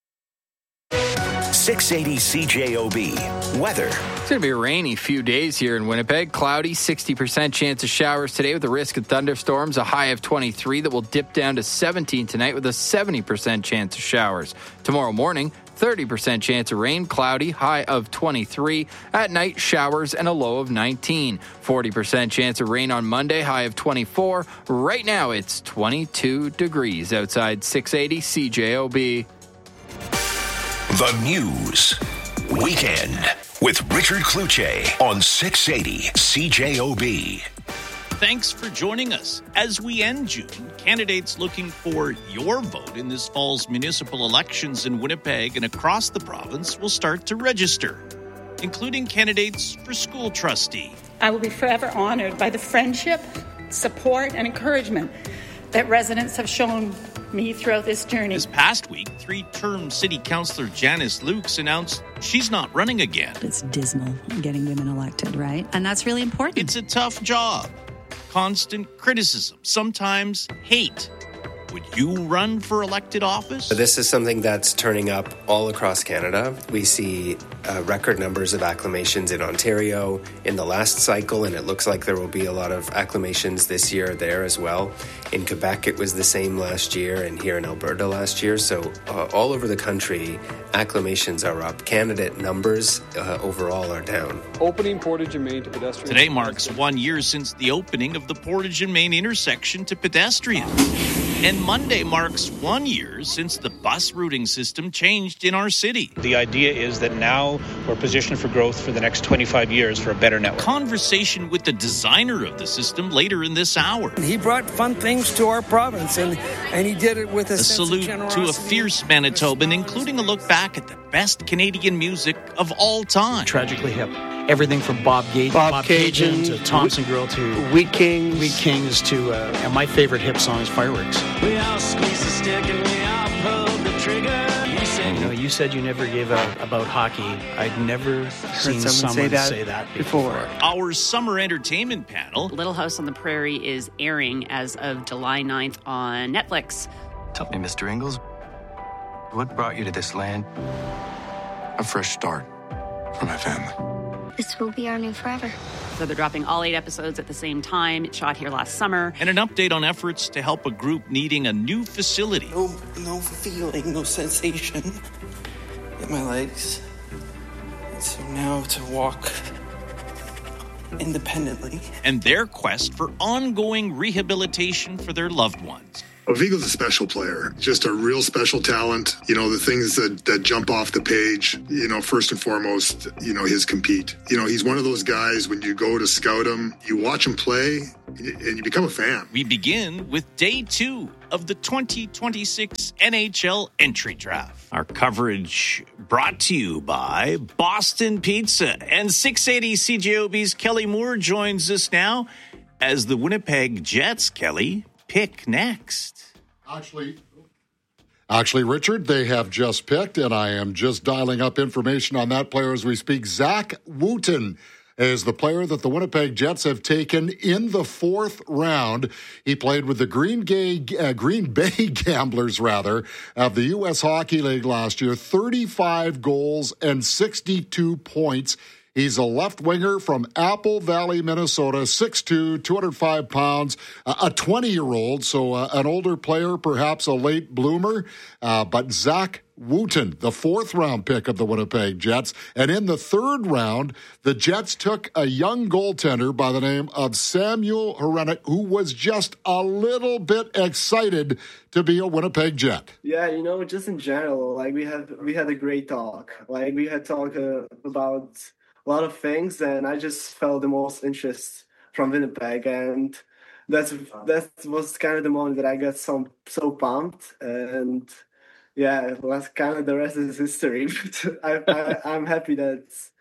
six eighty C J O B. Weather. It's going to be a rainy few days here in Winnipeg. Cloudy, sixty percent chance of showers today with a risk of thunderstorms. A high of twenty-three that will dip down to seventeen tonight with a seventy percent chance of showers. Tomorrow morning, thirty percent chance of rain, cloudy, high of twenty-three. At night, showers and a low of nineteen. forty percent chance of rain on Monday, high of twenty-four. Right now, it's twenty-two degrees outside. Six eighty C J O B. The News Weekend with Richard Cloutier on six eighty C J O B. Thanks for joining us. As we end June, candidates looking for your vote in this fall's municipal elections in Winnipeg and across the province will start to register, including candidates for school trustee. I will be forever honored by the friendship, support, and encouragement that residents have shown me throughout this journey. This past week, three-term city councillor Janice Lukes announced she's not running again. It's dismal getting women elected, right? And that's really important. It's a tough job. Constant criticism, sometimes hate. Would you run for elected office? This is something that's turning up all across Canada. We see uh, record numbers of acclamations in Ontario in the last cycle, and it looks like there will be a lot of acclamations this year there as well. In Quebec, it was the same last year, and here in Alberta last year. So uh, all over the country, acclamations are up. Candidate numbers uh, overall are down. Opening Portage and Main to pedestrians. Today marks one year since the opening of the Portage and Main intersection to pedestrians. And Monday marks one year since the bus routing system changed in our city. The idea is that now we're positioned for growth for the next twenty-five years for a better network. Conversation with the designer of the system later in this hour. He brought fun things to our province, and, and he did it with a, a sense salute of generosity. to a fierce Manitoban, including a look back at the best Canadian music of all time. Tragically hip. Everything from Bob Gage, Bob, Bob Cajun, Cajun to Thompson Girl to Wheat Kings, Wheat Kings to uh, and my favorite hip song is Fireworks. We all squeeze the stick and we all pull the You know, you said you never gave out about hockey. I'd never seen someone someone say that say that before. before. Our summer entertainment panel. Little House on the Prairie is airing as of July ninth on Netflix. Tell me, Mister Ingalls, what brought you to this land? A fresh start for my family. This will be our new forever. So they're dropping all eight episodes at the same time. It shot here last summer. And an update on efforts to help a group needing a new facility. No, no feeling, no sensation in my legs. And so now to walk independently. And their quest for ongoing rehabilitation for their loved ones. Well, Vigo's a special player, just a real special talent. You know, the things that, that jump off the page, you know, first and foremost, you know, his compete. You know, he's one of those guys, when you go to scout him, you watch him play and you become a fan. We begin with day two of the twenty twenty-six N H L entry draft. Our coverage brought to you by Boston Pizza. And six eighty C J O B's Kelly Moore joins us now as the Winnipeg Jets, Kelly, pick next. Actually, actually, Richard, they have just picked, and I am just dialing up information on that player as we speak. Zach Wooten is the player that the Winnipeg Jets have taken in the fourth round. He played with the Green, Gay, uh, Green Bay Gamblers, rather, of the U S Hockey League last year. thirty-five goals and sixty-two points. He's a left winger from Apple Valley, Minnesota, six two, two hundred five pounds, a twenty-year-old, so uh, an older player, perhaps a late bloomer. Uh, but Zach Wooten, the fourth-round pick of the Winnipeg Jets. And in the third round, the Jets took a young goaltender by the name of Samuel Hrenak, who was just a little bit excited to be a Winnipeg Jet. Yeah, you know, just in general, like we had we had a great talk. Like we had talk uh, about a lot of things, and I just felt the most interest from Winnipeg, and that's that was kind of the moment that I got so so pumped, and yeah, that's kind of the rest is history. But I, I, I'm happy that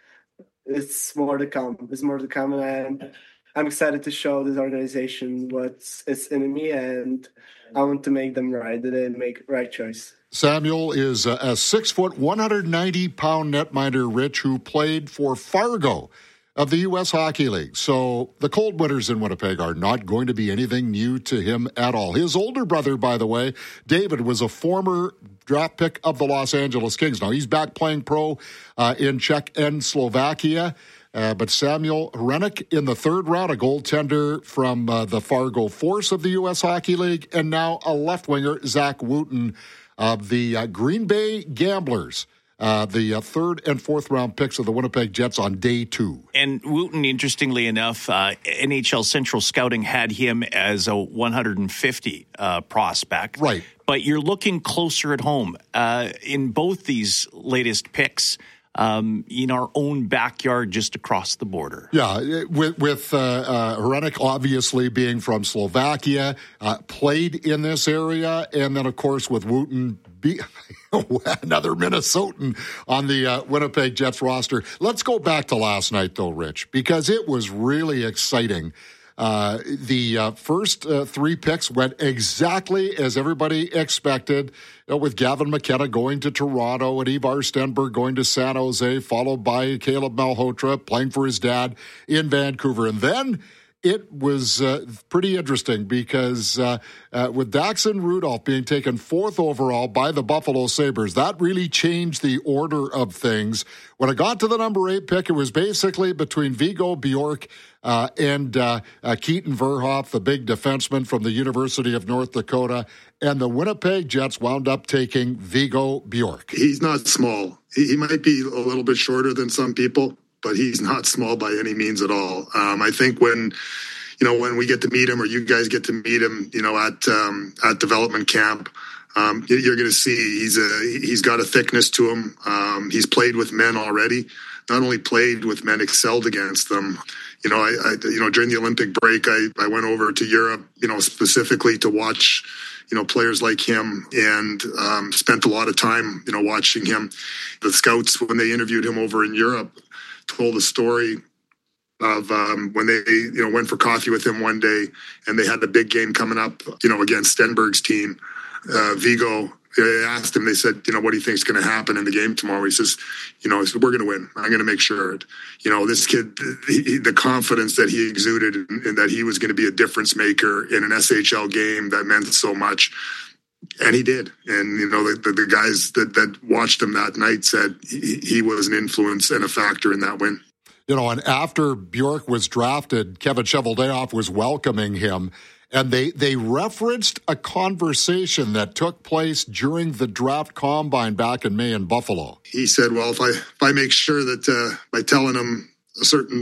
it's more to come. There's more to come, and I'm I'm excited to show this organization what's it's in me, and I want to make them right. That they make right choice. Samuel is a, a six-foot, one hundred ninety pound netminder, Rich, who played for Fargo of the U S Hockey League. So the cold winters in Winnipeg are not going to be anything new to him at all. His older brother, by the way, David, was a former draft pick of the Los Angeles Kings. Now he's back playing pro uh, in Czech and Slovakia. Uh, but Samuel Hrenak in the third round, a goaltender from uh, the Fargo Force of the U S Hockey League, and now a left winger, Zach Wooten, of the uh, Green Bay Gamblers, uh, the uh, third and fourth round picks of the Winnipeg Jets on day two. And Wooten, interestingly enough, uh, N H L Central Scouting had him as a one hundred fifty uh, prospect. Right. But you're looking closer at home. Uh, in both these latest picks, Um, in our own backyard just across the border. Yeah, with, with uh, uh, Hrenak obviously being from Slovakia, uh, played in this area, and then, of course, with Wooten, be, another Minnesotan on the uh, Winnipeg Jets roster. Let's go back to last night, though, Rich, because it was really exciting. Uh, the uh, first uh, three picks went exactly as everybody expected, you know, with Gavin McKenna going to Toronto and Ivar Stenberg going to San Jose, followed by Caleb Malhotra playing for his dad in Vancouver. And then it was uh, pretty interesting because uh, uh, with Daxon Rudolph being taken fourth overall by the Buffalo Sabres, that really changed the order of things. When it got to the number eight pick, it was basically between Vigo Bjork uh, and uh, uh, Keaton Verhoff, the big defenseman from the University of North Dakota, and the Winnipeg Jets wound up taking Vigo Bjork. He's not small. He, he might be a little bit shorter than some people, but he's not small by any means at all. Um, I think when, you know, when we get to meet him, or you guys get to meet him, you know, at um, at development camp, um, you're going to see he's a he's got a thickness to him. Um, he's played with men already. Not only played with men, excelled against them. You know, I, I you know during the Olympic break, I I went over to Europe, you know, specifically to watch, you know, players like him, and um, spent a lot of time, you know, watching him. The scouts, when they interviewed him over in Europe, told a story of um, when they, you know, went for coffee with him one day, and they had the big game coming up, you know, against Stenberg's team. Uh, Vigo I asked him, they said, you know, what do you think is going to happen in the game tomorrow? He says, you know, he said, we're going to win. I'm going to make sure it. You know, this kid, he, the confidence that he exuded and that he was going to be a difference maker in an S H L game that meant so much. And he did. And, you know, the, the, the guys that, that watched him that night said he, he was an influence and a factor in that win. You know, and after Bjork was drafted, Kevin Cheveldayoff was welcoming him. And they, they referenced a conversation that took place during the draft combine back in May in Buffalo. He said, well, if I if I make sure that uh, by telling him a certain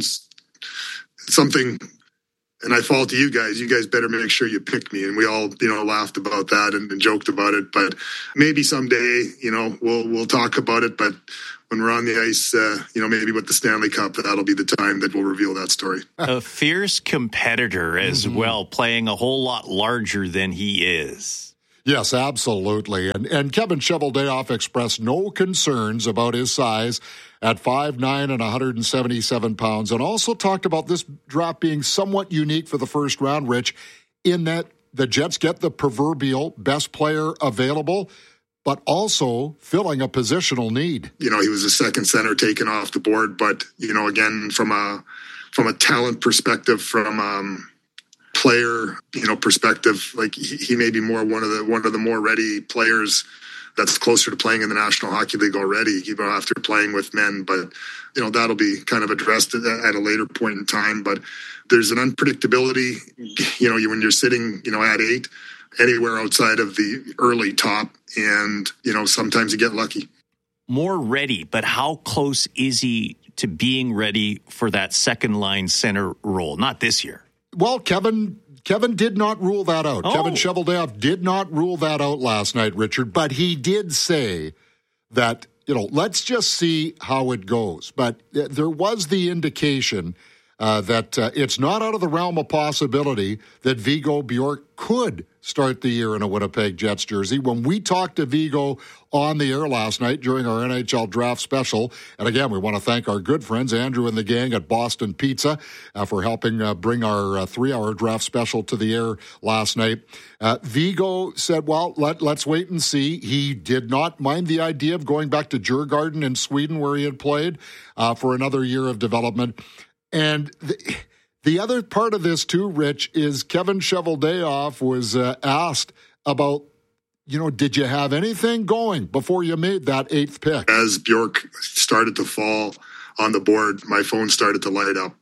something and I fall to you guys, you guys better make sure you pick me. And we all, you know, laughed about that and, and joked about it. But maybe someday, you know, we'll we'll talk about it. But when we're on the ice, uh, you know, maybe with the Stanley Cup, that'll be the time that we'll reveal that story. A fierce competitor as Mm-hmm. well, playing a whole lot larger than he is. Yes, absolutely. And and Kevin Cheveldayoff expressed no concerns about his size at five nine and one hundred seventy-seven pounds, and also talked about this draft being somewhat unique for the first round, Rich, in that the Jets get the proverbial best player available, but also filling a positional need. You know, he was a second center taken off the board, but, you know, again, from a from a talent perspective, from um player, you know, perspective, like he, he may be more one of the one of the more ready players that's closer to playing in the National Hockey League already, even after playing with men. But, you know, that'll be kind of addressed at, at a later point in time. But there's an unpredictability, you know, when you're sitting, you know, at eight, anywhere outside of the early top. And, you know, sometimes you get lucky. More ready, but how close is he to being ready for that second line center role? Not this year. Well, Kevin Kevin did not rule that out. Oh. Kevin Cheveldayoff did not rule that out last night, Richard, but he did say that, you know, let's just see how it goes. But there was the indication uh, that uh, it's not out of the realm of possibility that Viggo Bjork could start the year in a Winnipeg Jets jersey. When we talked to Viggo on the air last night during our N H L draft special, and again, we want to thank our good friends, Andrew and the gang at Boston Pizza, uh, for helping uh, bring our uh, three-hour draft special to the air last night. Uh, Viggo said, well, let, let's wait and see. He did not mind the idea of going back to Djurgården in Sweden, where he had played, uh, for another year of development. And the, the other part of this, too, Rich, is Kevin Cheveldayoff was uh, asked about, you know, did you have anything going before you made that eighth pick? As Bjork started to fall on the board, my phone started to light up.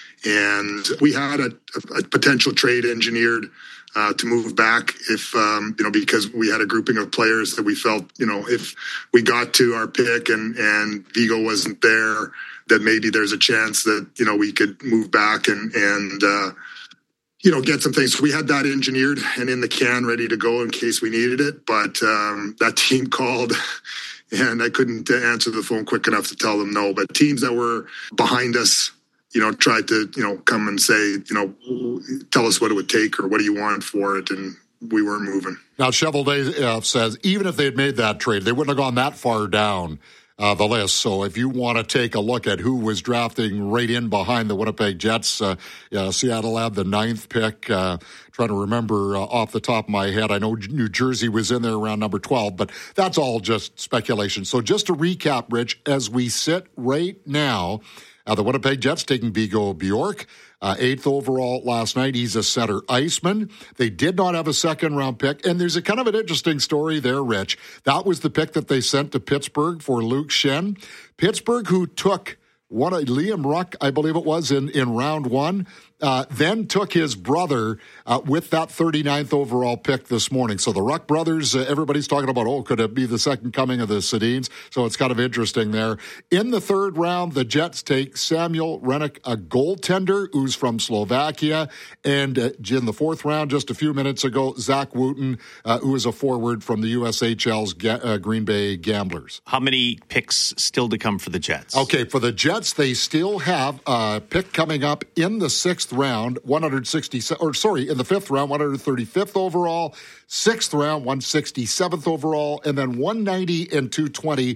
And we had a, a potential trade engineered uh, to move back if, um, you know, because we had a grouping of players that we felt, you know, if we got to our pick and, and Viggo wasn't there, that maybe there's a chance that, you know, we could move back and, and, uh, you know, get some things. So we had that engineered and in the can ready to go in case we needed it. But um, that team called and I couldn't answer the phone quick enough to tell them no. But teams that were behind us, you know, tried to, you know, come and say, you know, tell us what it would take or what do you want for it. And we weren't moving. Now, Cheveldayoff says even if they had made that trade, they wouldn't have gone that far down Uh, the list. So if you want to take a look at who was drafting right in behind the Winnipeg Jets, uh, yeah, Seattle had the ninth pick. Uh, trying to remember uh, off the top of my head. I know New Jersey was in there around number twelve, but that's all just speculation. So just to recap, Rich, as we sit right now, uh, the Winnipeg Jets taking Viggo Bjork, uh, eighth overall last night. He's a center iceman. They did not have a second-round pick, and there's a kind of an interesting story there, Rich. That was the pick that they sent to Pittsburgh for Luke Schenn. Pittsburgh, who took one, Liam Ruck, I believe it was, in, in round one, uh, then took his brother uh, with that thirty-ninth overall pick this morning. So the Ruck brothers, uh, everybody's talking about, oh, could it be the second coming of the Sedins? So it's kind of interesting there. In the third round, the Jets take Samuel Rennick, a goaltender who's from Slovakia. And uh, in the fourth round, just a few minutes ago, Zach Wooten, uh, who is a forward from the U S H L's Ga- uh, Green Bay Gamblers. How many picks still to come for the Jets? Okay, for the Jets, they still have a pick coming up in the sixth round, one hundred sixty, or sorry, in the fifth round, one hundred thirty-fifth overall, sixth round, one hundred sixty-seventh overall, and then one ninety and two twenty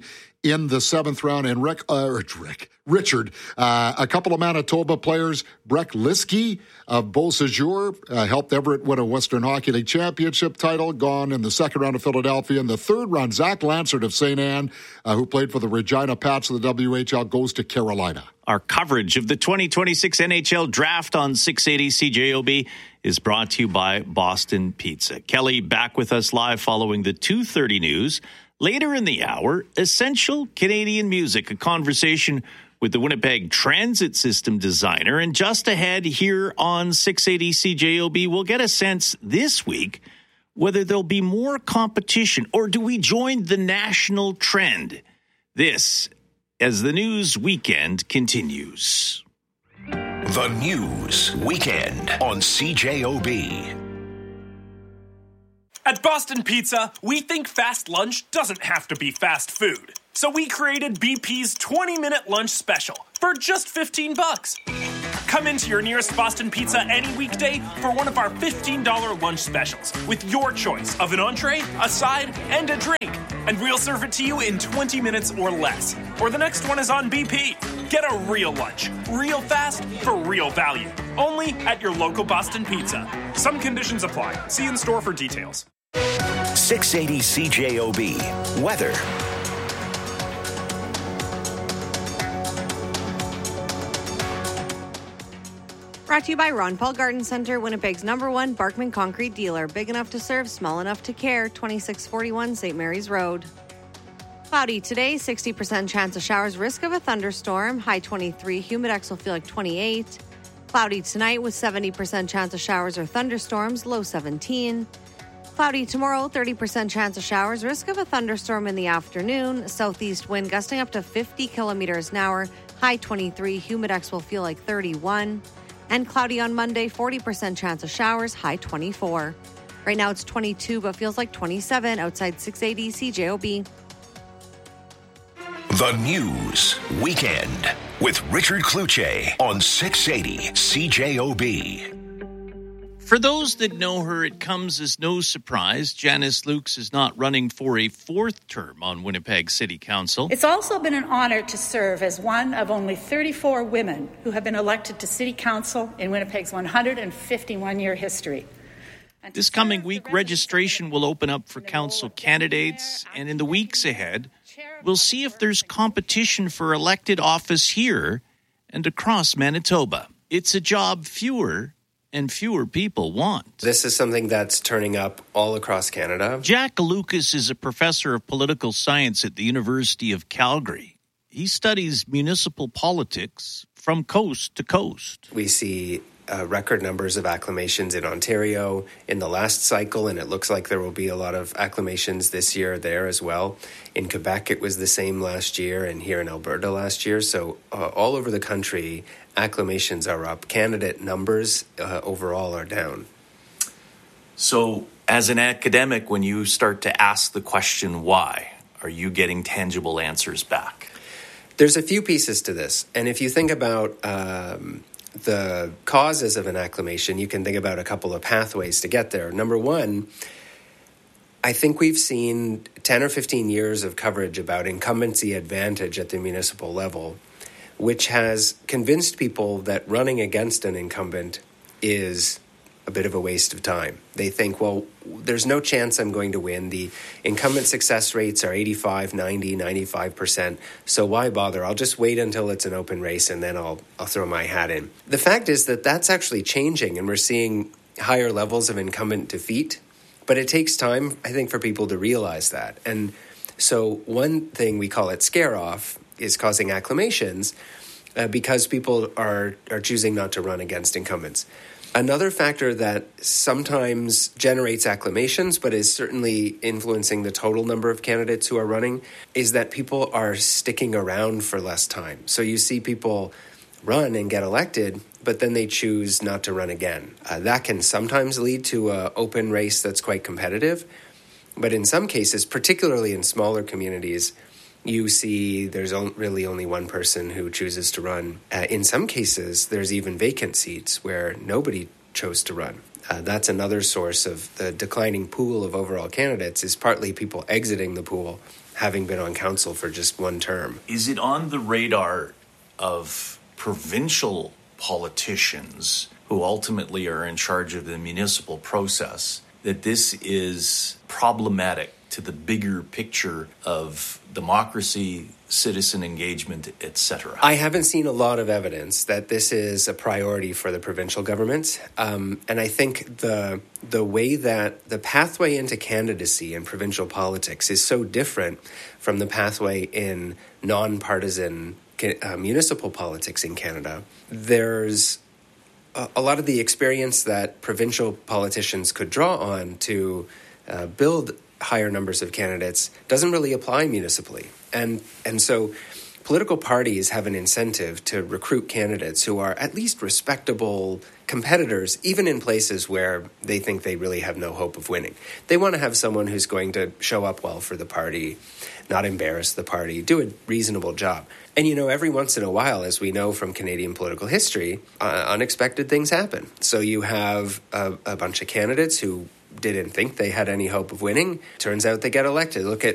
in the seventh round. And Rick, uh, Rick Richard, uh, a couple of Manitoba players, Breck Liskey of Beausejour, uh, helped Everett win a Western Hockey League championship title, gone in the second round of Philadelphia. In the third round, Zach Lansard of Saint Anne, uh, who played for the Regina Pats of the W H L, goes to Carolina. Our coverage of the twenty twenty-six N H L Draft on six eighty C J O B is brought to you by Boston Pizza. Kelly back with us live following the two thirty news. Later in the hour, Essential Canadian Music, a conversation with the Winnipeg Transit System designer. And just ahead here on six eighty C J O B, we'll get a sense this week whether there'll be more competition or do we join the national trend. This as the news weekend continues. The News Weekend on C J O B. At Boston Pizza, we think fast lunch doesn't have to be fast food. So we created B P's twenty-minute lunch special for just fifteen bucks. Come into your nearest Boston Pizza any weekday for one of our fifteen dollars lunch specials with your choice of an entree, a side, and a drink. And we'll serve it to you in twenty minutes or less. Or the next one is on B P. Get a real lunch, real fast, for real value. Only at your local Boston Pizza. Some conditions apply. See in store for details. six eighty C J O B. Weather. Brought to you by Ron Paul Garden Center, Winnipeg's number one Barkman concrete dealer. Big enough to serve, small enough to care. twenty-six forty-one Saint Mary's Road. Cloudy today, sixty percent chance of showers, risk of a thunderstorm. High twenty-three, humidex will feel like twenty-eight. Cloudy tonight with seventy percent chance of showers or thunderstorms, low seventeen. Cloudy tomorrow, thirty percent chance of showers, risk of a thunderstorm in the afternoon. Southeast wind gusting up to fifty kilometers an hour. High twenty-three, humidex will feel like thirty-one. And cloudy on Monday, forty percent chance of showers, high twenty-four. Right now it's twenty-two, but feels like twenty-seven outside six eighty C J O B. The News Weekend with Richard Cloutier on six eighty C J O B. For those that know her, it comes as no surprise Janice Lukes is not running for a fourth term on Winnipeg City Council. It's also been an honor to serve as one of only thirty-four women who have been elected to City Council in Winnipeg's one hundred fifty-one-year history. This coming week, registration will open up for council candidates, and in the weeks ahead, we'll see if there's competition for elected office here and across Manitoba. It's a job fewer and fewer people want. This is something that's turning up all across Canada. Jack Lucas is a professor of political science at the University of Calgary. He studies municipal politics from coast to coast. We see uh, record numbers of acclamations in Ontario in the last cycle, and it looks like there will be a lot of acclamations this year there as well. In Quebec, it was the same last year, and here in Alberta last year. So uh, all over the country, acclamations are up. Candidate numbers uh, overall are down. So as an academic, when you start to ask the question why, are you getting tangible answers back? There's a few pieces to this. And if you think about um, the causes of an acclamation, you can think about a couple of pathways to get there. Number one, I think we've seen ten or fifteen years of coverage about incumbency advantage at the municipal level, which has convinced people that running against an incumbent is a bit of a waste of time. They think, well, there's no chance I'm going to win. The incumbent success rates are eighty-five, ninety, ninety-five percent. So why bother? I'll just wait until it's an open race and then I'll I'll throw my hat in. The fact is that that's actually changing, and we're seeing higher levels of incumbent defeat. But it takes time, I think, for people to realize that. And so one thing, we call it scare off, is causing acclamations uh, because people are, are choosing not to run against incumbents. Another factor that sometimes generates acclamations, but is certainly influencing the total number of candidates who are running, is that people are sticking around for less time. So you see people run and get elected, but then they choose not to run again. Uh, that can sometimes lead to an open race that's quite competitive. But in some cases, particularly in smaller communities, you see there's really only one person who chooses to run. Uh, in some cases, there's even vacant seats where nobody chose to run. Uh, that's another source of the declining pool of overall candidates, is partly people exiting the pool having been on council for just one term. Is it on the radar of provincial politicians who ultimately are in charge of the municipal process that this is problematic to the bigger picture of democracy, citizen engagement, et cetera? I haven't seen a lot of evidence that this is a priority for the provincial government. Um, and I think the the way that the pathway into candidacy in provincial politics is so different from the pathway in nonpartisan uh, municipal politics in Canada. There's a, a lot of the experience that provincial politicians could draw on to uh, build higher numbers of candidates doesn't really apply municipally. And and so political parties have an incentive to recruit candidates who are at least respectable competitors, even in places where they think they really have no hope of winning. They want to have someone who's going to show up well for the party, not embarrass the party, do a reasonable job. And, you know, every once in a while, as we know from Canadian political history, uh, unexpected things happen. So you have a, a bunch of candidates who didn't think they had any hope of winning. Turns out they get elected. Look at